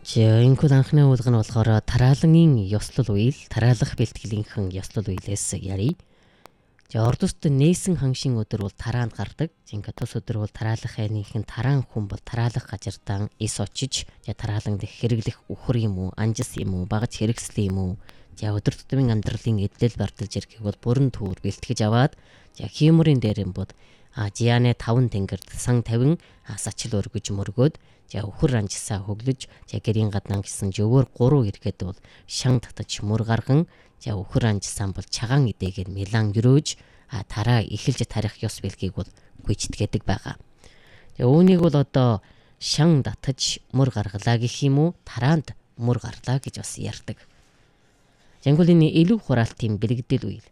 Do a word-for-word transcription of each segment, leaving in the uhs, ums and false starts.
За энэхүү анхны уулга нь болохоор тараалангийн ёслол үйл, тараалах бэлтгэлийнхэн ёслол үйлээс ярий. За ордост нээсэн ханшийн өдөр бол тараанд гардаг. Жинхэнэ тус өдөр бол тараалах хайныхын тараан хүн бол тараалах газартаа ис очиж, за тараалан дэх хэрэглэх үхэр юм уу, анжис юм уу, багаж хэрэгсэл юм уу. За өдөр тутмын амьдралын эдлэл барталж ирэхийг бол бүрэн төвөр бэлтгэж аваад, за хиймөрийн дээр юм бол а жианэ таван тэнгэрд сан тавин сачил өргөж мөргөөд, за үхэр анжисаа хөглөж, за гэрийн гаднаа гисэн жөвөр гурав ирэхэд бол шан татаж мөр гарган, за үхэр анжисаан бол чагаан идээгэр милан өрөөж а тараа эхэлж тарих ёс бэлгийг бол гүйцэтгээдэг байгаа. За үүнийг бол одоо шан татаж мөр гаргалаа гэх юм уу, тараанд мөр гарлаа гэж бас ярьдаг. Жангуул энэ илүү хураалтын бэлэгдэл үйл.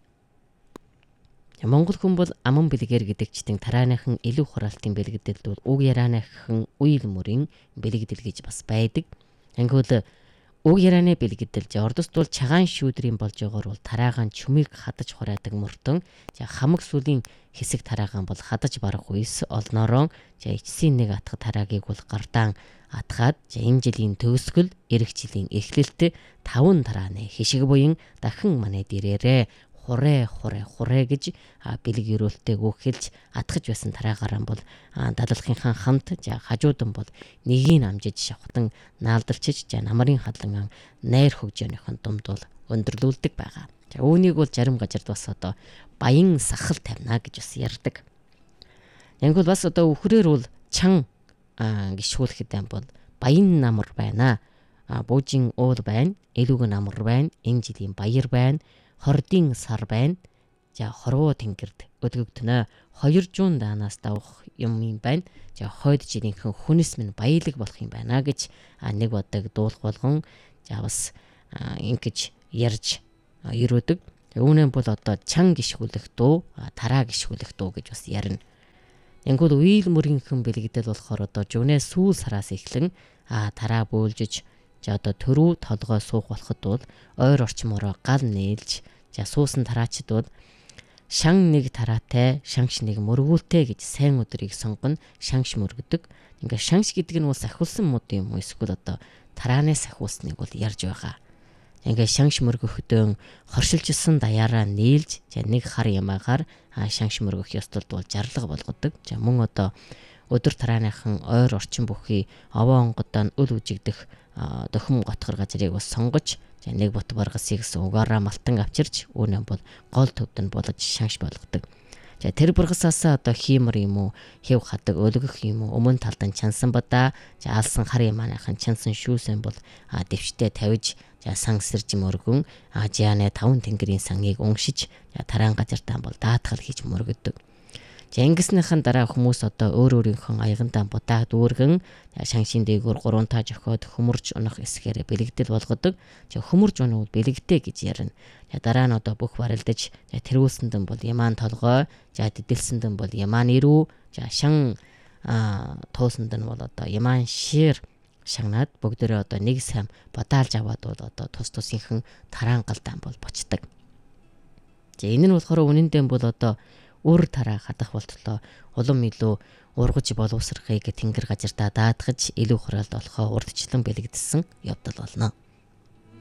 Монгол хүн бол аман бэлгээр гэдэгчдийн тарааныхан илүү хураалтын бэлэгдэлд бол уг ярааныхан үйл мөрийн бэлэгдэл гэж бас байдаг. Ангуул уг ярианы бэлэгдэл ордост бол чагаан шүүдрийн болж байгаагаар бол тараагаан чүмийг хадаж хураадаг мөртөн, за хамаг сүлийн хэсэг тараагаан бол хадаж барах үес олноороо, за эцсийн нэг атгах тараагийг бол гардаан атгаад, за энэ жилийн төгсгөл эх жилийн эхлэлт таван тарааны хишиг буян дахин манай дээрээ хурэ хурэ хурэ гэж бэлэг өрөөлтэй гүөхэлж атгаж байсан тараагараа бол дадлахынхаа хамт, за хажуудан бол нэгийг амжиж шавхтан наалдалчиж, за намарын хадлан найр хөгжөөхийн думд бол өндөрлүүлдэг байгаа. За үүнийг бол зарим газард бас одоо баян сахал тавина гэж бас ярьдаг. Янгол бас одоо үхрээр бол чан гიშгүүлэхэд юм бол баян намар байна. Буужийн уул байна, элүүг намар байна, энэ жилийн баяр байна, хордын сар байна. За хорвоо тэнгэрд өдгөгдөнө. хоёр зуун даанаас давах юм юм байна. За хойд жилийнхэн хүнс минь баялаг болох юм байна гэж нэг бодог дуулах болгон, за бас ингэж ярьж өрөөдөг. Үүнэн бол одоо чан гიშгүүлэх дуу, тараа гიშгүүлэх дуу гэж бас ярина. Янгуул үйл мөрийнхэн бэлэгдэл болохоор одоо жүнэ сүүл сараас эхлэн а тараа бөөлжиж, за одоо төрүү толгой суух болоход бол ойр орчмороо гал нээлж, за суусан тараачд бол шан нэг тараатай, шанш нэг мөргүүлтэй гэж сайн өдрийг сонгоно, шанш мөргөдөг. Ингээ шанш гэдэг нь бол сахиулсан мод юм уу, эсвэл одоо тарааны сахиулсныг бол ярьж байгаа. Ингээ шанш мөргөхдөө хоршилжсэн даяараа нээлж, за нэг хар ямаагаар шанш мөргөх ёстолд бол жарлага болгодог. За мөн одоо өдөр тарааныхан ойр орчин бүхий овоо онгодоо өл үжигдэх дохим готгор газрыг бас сонгож, за нэг бот баргасыг гэсэн угаараа малтан авчирч, үүнээ бол гол төвд нь болгож шанш болгодог. За тэр бургасаас одоо хиймэр юм уу, хэв хадаг өлгөх юм уу, өмнө талд нь чансан бадаа, за алсан хар ямааныхан чансан шүүсэн бол дэвштэй тавиж, за сан сэрж мөргөн жианэ таван тэнгэрийн сангийг уншиж, за тараан газартаа бол даатгал хийж мөргөдөг. За ингэснийхэн дараа хүмүүс одоо өөр өөрийнхөө аягандаа будаа дүүргэн, шаншийн дээгүүр гурвантаа жохоод хөмөрж унах эсгээр бэлэгдэл болгодог. За хөмөрж унах бэлэгдээ гэж ярина. За дараа нь одоо бүх барилдаж, за тэрүүлсэндэн бол ямаан толгой, за дидэлсэндэн бол ямаан ирүү, за шан туусандэн бол одоо ямаан шир шагнаад бүгдээрээ одоо нэг сам бадаалж аваад бол одоо тус тусынхан тараан галдаан бол бочдог. За энэ нь болохоор үнэндээ бол одоо өр тараа хадах болтлоо улам илүү ургаж боловсрахыг тэнгэр газартаа даатгаж илүү хураалт олохоо урдчлан бэлэгдсэн явдал болно.